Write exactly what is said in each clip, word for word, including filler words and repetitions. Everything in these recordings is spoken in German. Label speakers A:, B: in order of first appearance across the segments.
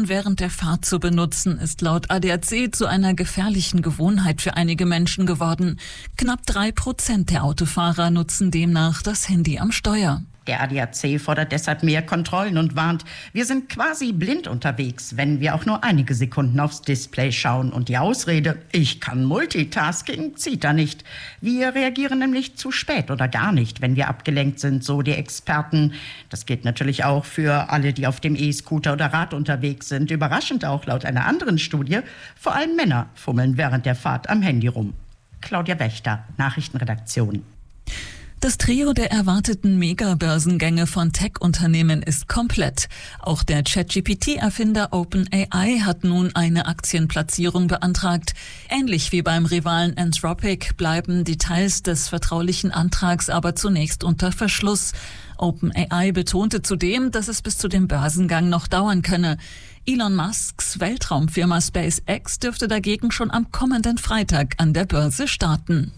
A: Telefon während der Fahrt zu benutzen, ist laut A D A C zu einer gefährlichen Gewohnheit für einige Menschen geworden. Knapp drei Prozent der Autofahrer nutzen demnach das Handy am Steuer.
B: Der A D A C fordert deshalb mehr Kontrollen und warnt, wir sind quasi blind unterwegs, wenn wir auch nur einige Sekunden aufs Display schauen. Und die Ausrede, ich kann Multitasking, zieht da nicht. Wir reagieren nämlich zu spät oder gar nicht, wenn wir abgelenkt sind, so die Experten. Das gilt natürlich auch für alle, die auf dem E-Scooter oder Rad unterwegs sind. Überraschend auch laut einer anderen Studie, vor allem Männer fummeln während der Fahrt am Handy rum. Claudia Wächter, Nachrichtenredaktion.
A: Das Trio der erwarteten Megabörsengänge von Tech-Unternehmen ist komplett. Auch der ChatGPT-Erfinder OpenAI hat nun eine Aktienplatzierung beantragt. Ähnlich wie beim Rivalen Anthropic bleiben Details des vertraulichen Antrags aber zunächst unter Verschluss. OpenAI betonte zudem, dass es bis zu dem Börsengang noch dauern könne. Elon Musks Weltraumfirma SpaceX dürfte dagegen schon am kommenden Freitag an der Börse starten.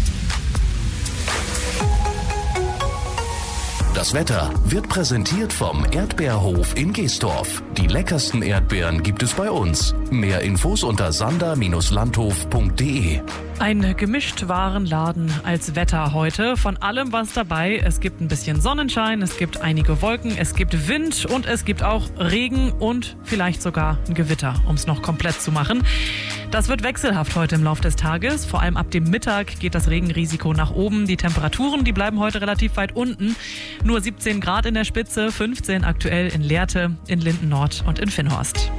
C: Das Wetter wird präsentiert vom Erdbeerhof in Geestorf. Die leckersten Erdbeeren gibt es bei uns. Mehr Infos unter sander Bindestrich landhof punkt de.
D: Ein Gemischtwarenladen als Wetter heute. Von allem was dabei. Es gibt ein bisschen Sonnenschein, es gibt einige Wolken, es gibt Wind und es gibt auch Regen und vielleicht sogar ein Gewitter, um es noch komplett zu machen. Das wird wechselhaft heute im Laufe des Tages. Vor allem ab dem Mittag geht das Regenrisiko nach oben. Die Temperaturen, die bleiben heute relativ weit unten. Nur siebzehn Grad in der Spitze, fünfzehn aktuell in Lehrte, in Linden Nord und in Finnhorst.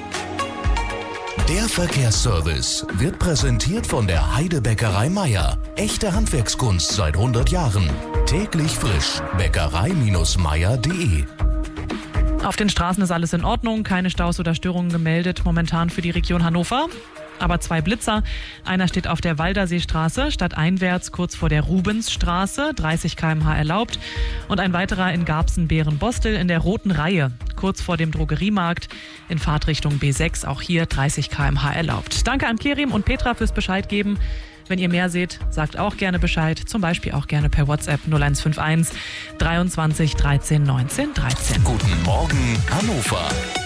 C: Der Verkehrsservice wird präsentiert von der Heidebäckerei Meier. Echte Handwerkskunst seit hundert Jahren. Täglich frisch. Bäckerei Meier punkt de.
D: Auf den Straßen ist alles in Ordnung. Keine Staus oder Störungen gemeldet momentan für die Region Hannover. Aber zwei Blitzer. Einer steht auf der Walderseestraße, stadteinwärts kurz vor der Rubensstraße, dreißig Kilometer pro Stunde erlaubt. Und ein weiterer in Garbsen-Behren-Bostel in der roten Reihe, kurz vor dem Drogeriemarkt, in Fahrtrichtung B sechs, auch hier dreißig Kilometer pro Stunde erlaubt. Danke an Kerim und Petra fürs Bescheid geben. Wenn ihr mehr seht, sagt auch gerne Bescheid, zum Beispiel auch gerne per WhatsApp null eins fünf eins dreiundzwanzig dreizehn neunzehn dreizehn.
C: Guten Morgen, Hannover.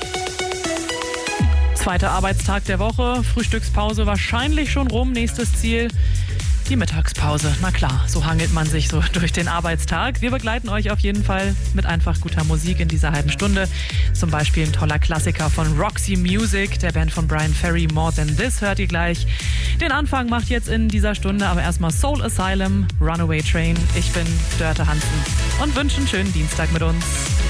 D: Zweiter Arbeitstag der Woche, Frühstückspause wahrscheinlich schon rum. Nächstes Ziel, die Mittagspause. Na klar, so hangelt man sich so durch den Arbeitstag. Wir begleiten euch auf jeden Fall mit einfach guter Musik in dieser halben Stunde. Zum Beispiel ein toller Klassiker von Roxy Music, der Band von Brian Ferry, More Than This, hört ihr gleich. Den Anfang macht jetzt in dieser Stunde aber erstmal Soul Asylum, Runaway Train. Ich bin Dörte Hansen und wünsche einen schönen Dienstag mit uns.